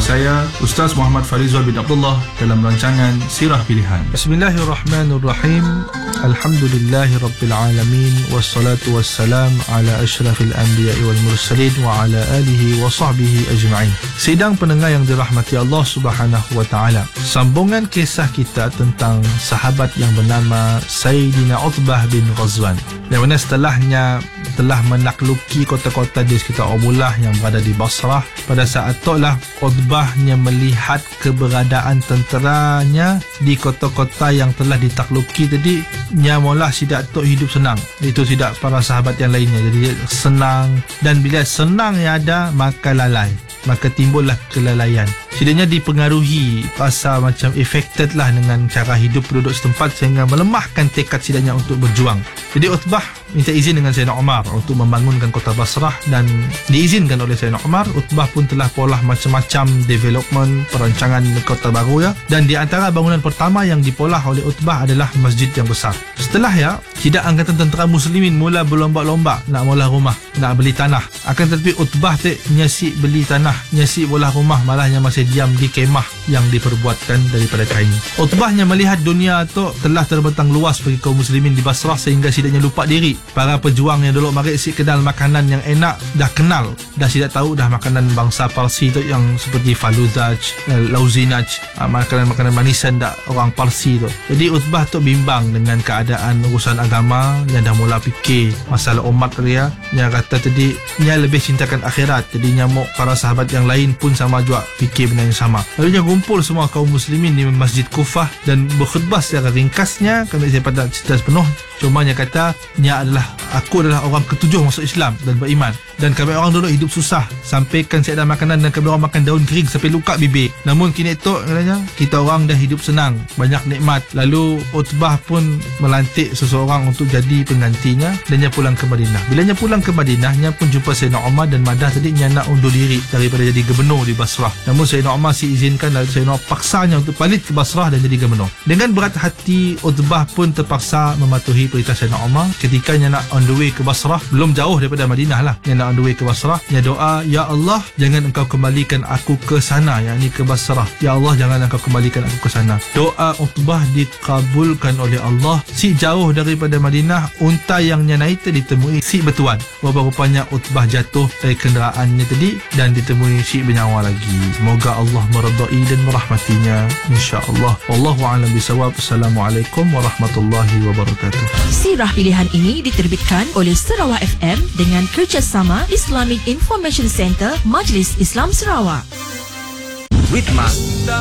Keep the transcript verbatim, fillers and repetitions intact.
saya Ustaz Muhammad Farizal bin Abdullah dalam rancangan Sirah Pilihan. Bismillahirrahmanirrahim. Alhamdulillahirabbil-alamin, wassalatu wassalam ala asyrafil anbiya'i wal mursalin wa ala alihi wa sahbihi ajma'in. Sidang pendengar yang dirahmati Allah Subhanahu wa taala. Sambungan kisah kita tentang sahabat yang bernama Sayyidina Utbah bin Ghazwan, yang mana setelahnya telah menakluki kota-kota di sekitar Ubulah yang berada di Basrah. Pada saat itulah Utbahnya melihat keberadaan tenteranya di kota-kota yang telah ditakluki tadi, nya mula sidak tok hidup senang. Itu tidak para sahabat yang lainnya. Jadi senang, dan bila senang yang ada maka lalai, maka timbullah kelalaian. Sidanya dipengaruhi, rasa macam affected lah dengan cara hidup penduduk setempat, sehingga melemahkan tekad sidanya untuk berjuang. Jadi Utbah minta izin dengan Sayyidina Umar untuk membangunkan kota Basrah, dan diizinkan oleh Sayyidina Umar. Utbah pun telah polah macam-macam development, perancangan kota baru ya. Dan di antara bangunan pertama yang dipolah oleh Utbah adalah masjid yang besar. Setelah ya, tidak angkatan tentera muslimin mula berlomba-lomba nak mula rumah, nak beli tanah. Akan tetapi Utbah tak nyasik beli tanah, nyasik bola rumah, malahnya masih diam di kemah yang diperbuatkan daripada kain. Utbahnya melihat dunia tu telah terbentang luas bagi kaum muslimin di Basrah, sehingga sidaknya lupa diri. Para pejuang yang dulu mari si kenal makanan yang enak, dah kenal, dah tidak tahu dah makanan bangsa Parsi tu yang seperti faluzaj, lauzinaj, makanan-makanan manisan dah orang Parsi tu. Jadi Utbah tu bimbang dengan keadaan urusan agama, yang dah mula fikir masalah umat dia. Yang kata tadi dia lebih cintakan akhirat, jadi nyamuk para sahabat yang lain pun sama juga fikir benda yang sama. Lalu dia kumpul semua kaum muslimin di Masjid Kufah dan berkhutbah secara ringkasnya, kerana saya pada cerita sepenuh. Cuma dia kata, dia adalah, aku adalah orang ketujuh masuk Islam dan beriman, dan kami orang dulu hidup susah, sampaikan saya ada makanan dan kami orang makan daun kering sampai luka bibir. Namun kini tu katanya, kita orang dah hidup senang, banyak nikmat. Lalu Utbah pun melantik seseorang untuk jadi penggantinya, dan dia pulang ke Madinah. Bila dia pulang ke Madinah, dia pun jumpa Sayyidina Umar dan Madah tadi. Dia nak undur diri daripada jadi gubernur di Basrah. Namun Sayyidina Umar si izinkan, lalu Sayyidina Umar paksanya untuk balik ke Basrah dan jadi gubernur. Dengan berat hati, Utbah pun terpaksa mematuhi perintah Sayyidina Umar. Ketika dia nak on the way ke Basrah, belum jauh daripada Madinah lah, dia nak on the way ke Basrah, dia doa, Ya Allah, jangan engkau kembalikan aku ke sana, yakni ke Basrah. Ya Allah, jangan engkau kembalikan aku ke sana. Doa Utbah dikabulkan oleh Allah. Si jauh daripada Madinah, unta yang dia naik ditemui si bertuan. Rupa-rupanya Utbah jatuh dari kenderaannya tadi dan ditemui si bernyawa lagi. Semoga Allah meredai dan merahmatinya, insya-Allah. Wallahu a'lam bisawab. Assalamualaikum warahmatullahi wabarakatuh. Sirah Pilihan ini diterbitkan oleh Sarawak F M dengan kerjasama Islamic Information Center Majlis Islam Sarawak. Witma